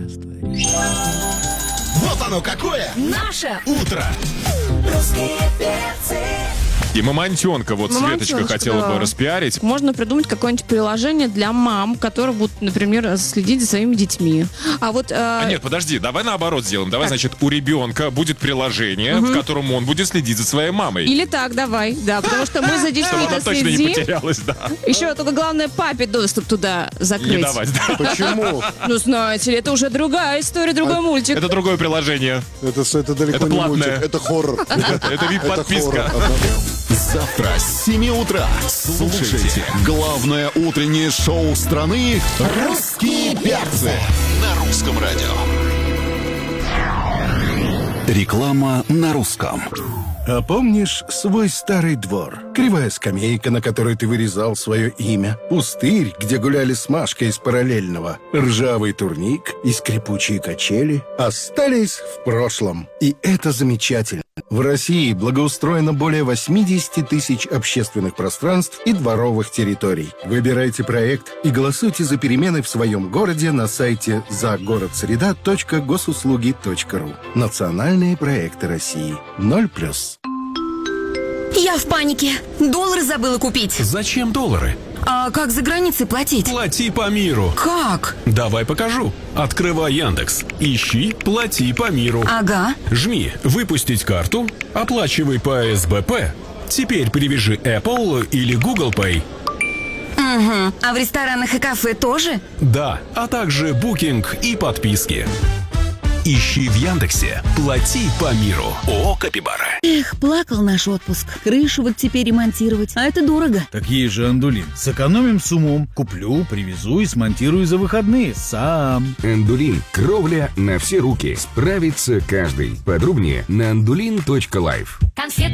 Вот оно какое! Наше утро! Русские перцы. И мамонтенка вот Светочка хотела бы распиарить. Можно придумать какое-нибудь приложение для мам, которые будут, например, следить за своими детьми. А вот... Нет, подожди, давай наоборот сделаем. Давай, значит, у ребенка будет приложение, в котором он будет следить за своей мамой. Или так, давай, да, потому что мы за детьми Чтобы она точно не следим. потерялась, да. Еще только главное папе доступ туда закрыть. Не давать, да. Почему? Ну, знаете ли, это уже другая история, другой мультик. Это другое приложение. Это далеко Это не платное. мультик, это хоррор. Это вип-подписка. Завтра с 7 утра слушайте главное утреннее шоу страны «Русские перцы» на русском радио. Реклама на русском. А помнишь свой старый двор? Кривая скамейка, на которой ты вырезал свое имя. Пустырь, где гуляли с Машкой из параллельного. Ржавый турник и скрипучие качели остались в прошлом. И это замечательно. В России благоустроено более 80 тысяч общественных пространств и дворовых территорий. Выбирайте проект и голосуйте за перемены в своем городе на сайте загородсреда.госуслуги.ру. Национальные проекты России. 0+. Я в панике. Доллары забыла купить. Зачем доллары? А как за границей платить? Плати по миру. Как? Давай покажу. Открывай Яндекс. Ищи «Плати по миру». Ага. Жми «Выпустить карту», оплачивай по СБП. Теперь привяжи Apple или Google Pay. Угу. А в ресторанах и кафе тоже? Да, а также букинг и подписки. Ищи в Яндексе «Плати по миру». ООО «Капибара». Эх, плакал наш отпуск. Крышу вот теперь ремонтировать. А это дорого. Так есть же Андулин. Сэкономим с умом. Куплю, привезу и смонтирую за выходные. Сам. Андулин. Кровля на все руки. Справится каждый. Подробнее на andulin.life. Конфеты.